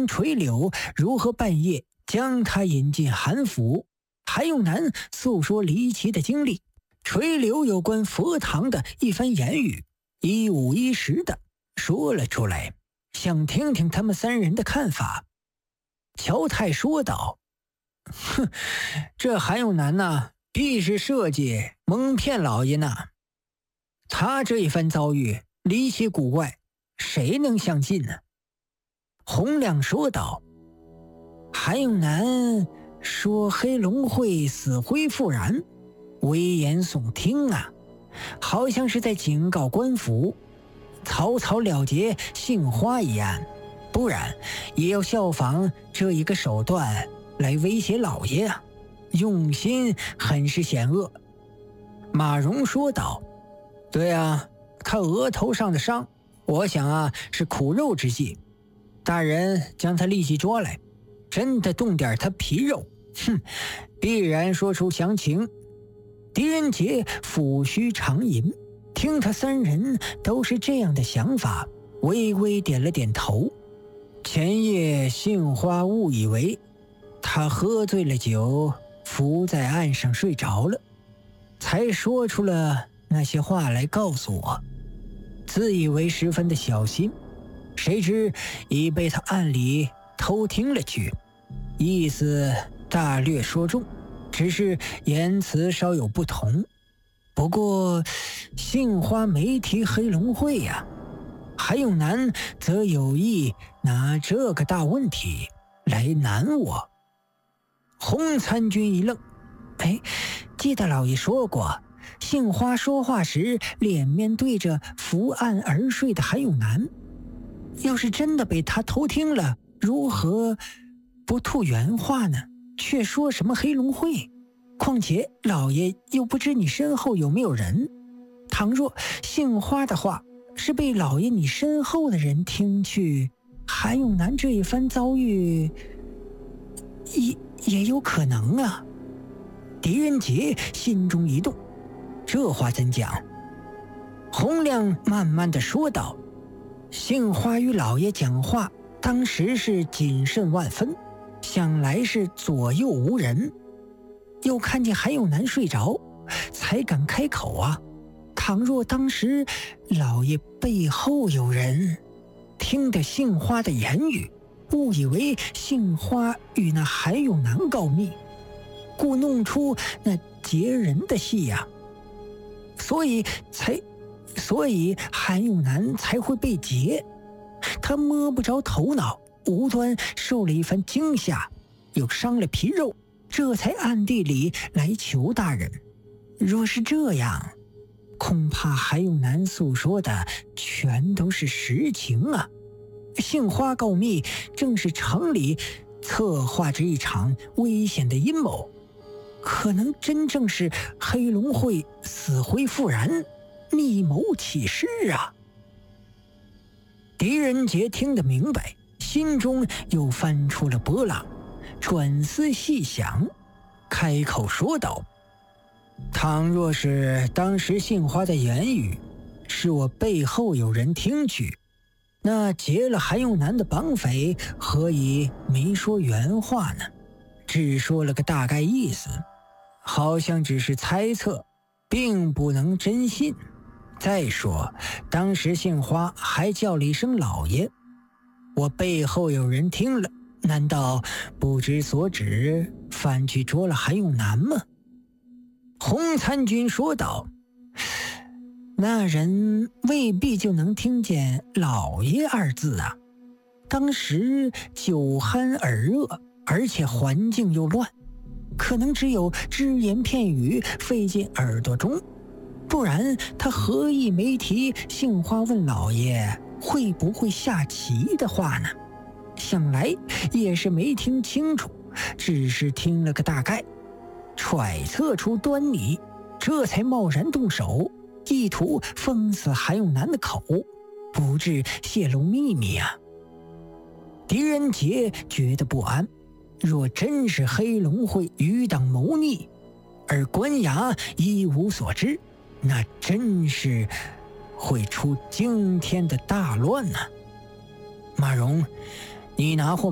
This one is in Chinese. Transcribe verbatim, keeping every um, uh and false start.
将垂柳如何半夜将他引进韩府。韩永南诉说离奇的经历，垂柳有关佛堂的一番言语，一五一十的说了出来，想听听他们三人的看法。乔太说道：哼，这韩永南呐，必是设计蒙骗老爷呢。他这一番遭遇离奇古怪，谁能相信呢？洪亮说道：韩永南说黑龙会死灰复燃，危言耸听啊，好像是在警告官府草草了结杏花一案，不然也要效仿这一个手段来威胁老爷啊，用心很是险恶。马荣说道：对啊，他额头上的伤，我想啊是苦肉之计，大人将他立即捉来，真的动点他皮肉，哼，必然说出详情。狄仁杰抚须长吟，听他三人都是这样的想法，微微点了点头。前夜杏花误以为他喝醉了酒，伏在岸上睡着了，才说出了那些话来告诉我，自以为十分的小心，谁知已被他暗里偷听了去，意思大略说中，只是言辞稍有不同。不过杏花没提黑龙会呀、啊，韩永南则有意拿这个大问题来难我。洪参军一愣，哎，记得老爷说过，杏花说话时脸面对着伏案而睡的韩永南，要是真的被他偷听了，如何不吐原话呢？却说什么黑龙会？况且老爷又不知你身后有没有人，倘若杏花的话是被老爷你身后的人听去，韩永南这一番遭遇也也有可能啊。狄仁杰心中一动，这话怎讲？洪亮慢慢的说道：杏花与老爷讲话当时是谨慎万分，想来是左右无人，又看见韩永南睡着，才敢开口啊。倘若当时老爷背后有人，听得杏花的言语，误以为杏花与那韩永南告密，故弄出那劫人的戏呀、啊，所以才，所以韩永南才会被劫。他摸不着头脑，无端受了一番惊吓，又伤了皮肉，这才暗地里来求大人。若是这样，恐怕韩永南诉说的全都是实情啊。杏花告密正是城里策划着一场危险的阴谋，可能真正是黑龙会死灰复燃，密谋起事啊。狄仁杰听得明白，心中又翻出了波浪，转思细想，开口说道：倘若是当时杏花的言语是我背后有人听去，那劫了韩永南的绑匪何以没说原话呢？只说了个大概意思，好像只是猜测，并不能真信。再说当时杏花还叫了一声老爷，我背后有人听了，难道不知所指，反去捉了韩永南吗？洪参军说道：那人未必就能听见老爷二字啊，当时酒酣耳热，而且环境又乱，可能只有只言片语飞进耳朵中，不然他何意没提杏花问老爷会不会下棋的话呢？想来也是没听清楚，只是听了个大概，揣测出端倪，这才贸然动手，意图封死韩永南的口，不致泄露秘密啊。狄仁杰觉得不安，若真是黑龙会余党谋逆，而官衙一无所知，那真是会出惊天的大乱啊。马荣，你拿货